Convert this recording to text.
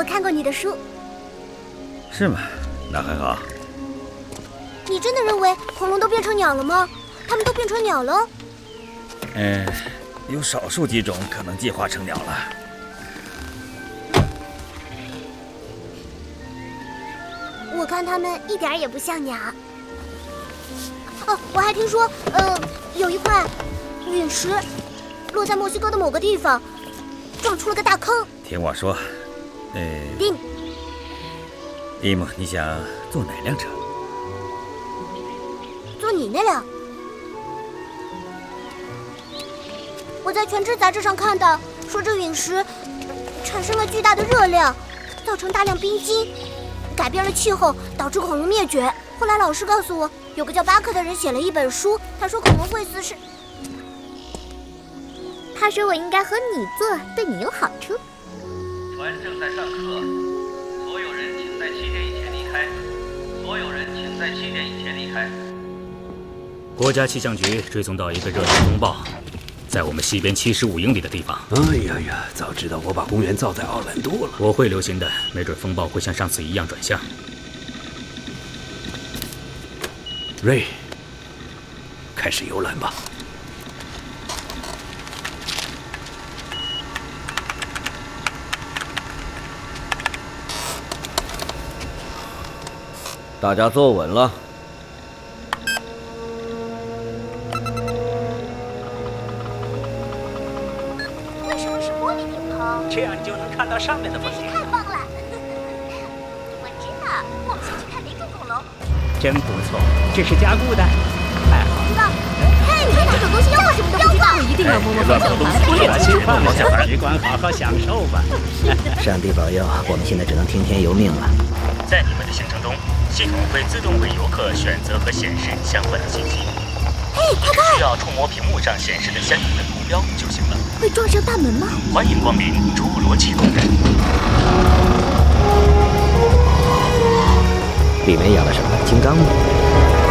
我看过你的书。 是吗？那很好。 你真的认为恐龙都变成鸟了吗？它们都变成鸟了？ 有少数几种可能进化成鸟了。 我看它们一点也不像鸟。哦，我还听说，有一块陨石落在墨西哥的某个地方，撞出了个大坑。 听我说，蒂姆，你想坐哪辆车？ 坐你那辆。我在《全知》杂志上看到，说这陨石产生了巨大的热量，造成大量冰晶，改变了气候，导致恐龙灭绝。后来老师告诉我，有个叫巴克的人写了一本书，他说恐龙会死是……他说我应该和你坐，对你有好处。 船正在上课，所有人请在7点以前离开。所有人请在7点以前离开。 国家气象局追踪到一个热带风暴，在我们西边75英里的地方。 哎呀，早知道我把公园造在奥兰多了。 我会留心的，没准风暴会像上次一样转向。 瑞，开始游览吧。 大家坐稳了。 为什么是玻璃顶棚？ 这样你就能看到上面的风景。 太棒了！我知道，我们先去看哪种恐龙。 真不错，这是加固的，太好了。 知道。嘿，你看这种东西要什么都不知道。 我一定要摸摸方向盘。 放下，只管好好享受吧。 上帝保佑，我们现在只能听天由命了。 在你们的行程中，系统会自动为游客选择和显示相关的信息。 嘿，看看， 只要触摸屏幕上显示的相应的图标就行了。 会撞上大门吗？ 欢迎光临侏罗纪公园。 里面养了什么？金刚吗？